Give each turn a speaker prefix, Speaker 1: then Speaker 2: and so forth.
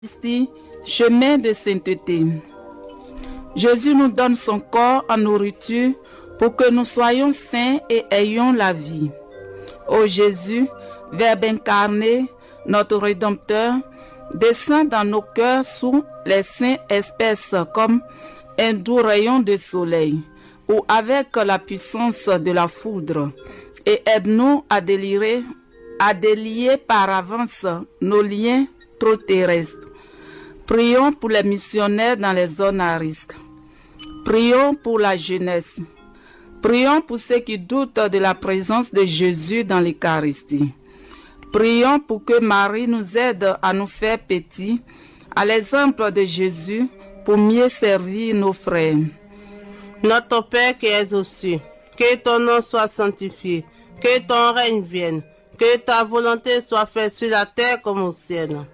Speaker 1: Ici, chemin de sainteté. Jésus nous donne son corps en nourriture pour que nous soyons saints et ayons la vie. Ô Jésus, Verbe incarné, notre Rédempteur, descend dans nos cœurs sous les saints espèces comme un doux rayon de soleil ou avec la puissance de la foudre et aide-nous à délier par avance nos liens trop terrestres. Prions pour les missionnaires dans les zones à risque. Prions pour la jeunesse. Prions pour ceux qui doutent de la présence de Jésus dans l'Eucharistie. Prions pour que Marie nous aide à nous faire petits, à l'exemple de Jésus, pour mieux servir nos frères.
Speaker 2: Notre Père qui es aux cieux, que ton nom soit sanctifié, que ton règne vienne, que ta volonté soit faite sur la terre comme au ciel.